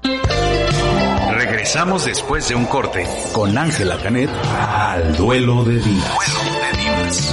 Regresamos después de un corte con Ángela Canet al Duelo de Divas.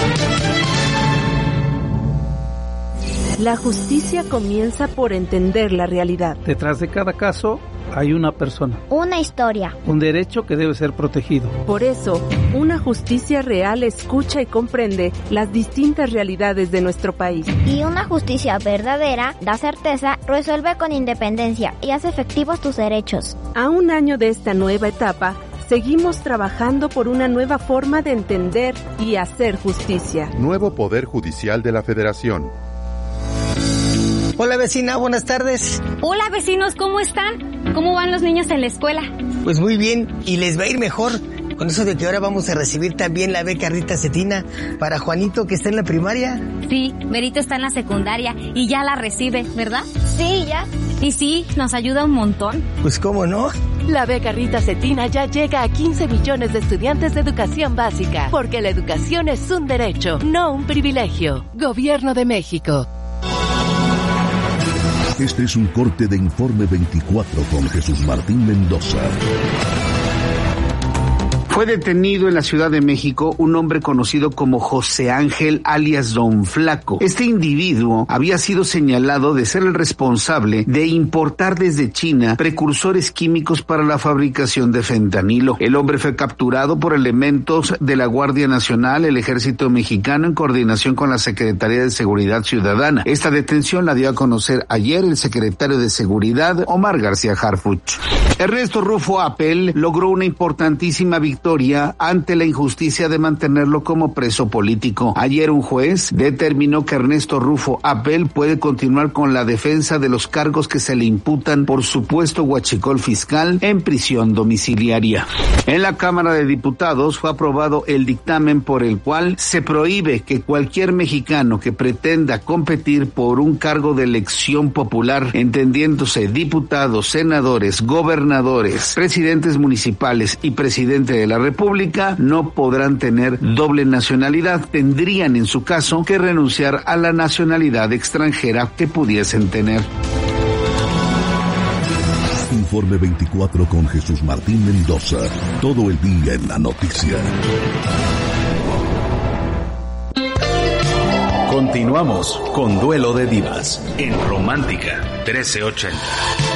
La justicia comienza por entender la realidad. Detrás de cada caso hay una persona, una historia, un derecho que debe ser protegido. Por eso, una justicia real escucha y comprende las distintas realidades de nuestro país. Y una justicia verdadera da certeza, resuelve con independencia y hace efectivos tus derechos. A un año de esta nueva etapa, seguimos trabajando por una nueva forma de entender y hacer justicia. Nuevo Poder Judicial de la Federación. Hola vecina, buenas tardes. Hola vecinos, ¿cómo están? ¿Cómo van los niños en la escuela? Pues muy bien, y les va a ir mejor con eso de que ahora vamos a recibir también la beca Rita Cetina para Juanito, que está en la primaria. Sí, Merito está en la secundaria y ya la recibe, ¿verdad? Sí, ya. Y sí, nos ayuda un montón. Pues cómo no. La beca Rita Cetina ya llega a 15 millones de estudiantes de educación básica, porque la educación es un derecho, no un privilegio. Gobierno de México. Este es un corte de Informe 24 con Jesús Martín Mendoza. Fue detenido en la Ciudad de México un hombre conocido como José Ángel, alias Don Flaco. Este individuo había sido señalado de ser el responsable de importar desde China precursores químicos para la fabricación de fentanilo. El hombre fue capturado por elementos de la Guardia Nacional, el Ejército Mexicano, en coordinación con la Secretaría de Seguridad Ciudadana. Esta detención la dio a conocer ayer el secretario de Seguridad, Omar García Harfuch. Ernesto Rufo Appel logró una importantísima victoria ante la injusticia de mantenerlo como preso político. Ayer un juez determinó que Ernesto Rufo Appel puede continuar con la defensa de los cargos que se le imputan por supuesto huachicol fiscal en prisión domiciliaria. En la Cámara de Diputados fue aprobado el dictamen por el cual se prohíbe que cualquier mexicano que pretenda competir por un cargo de elección popular, entendiéndose diputados, senadores, gobernadores, presidentes municipales y presidente de la República, no podrán tener doble nacionalidad. Tendrían en su caso que renunciar a la nacionalidad extranjera que pudiesen tener. Informe 24 con Jesús Martín Mendoza. Todo el día en la noticia. Continuamos con Duelo de Divas en Romántica 1380.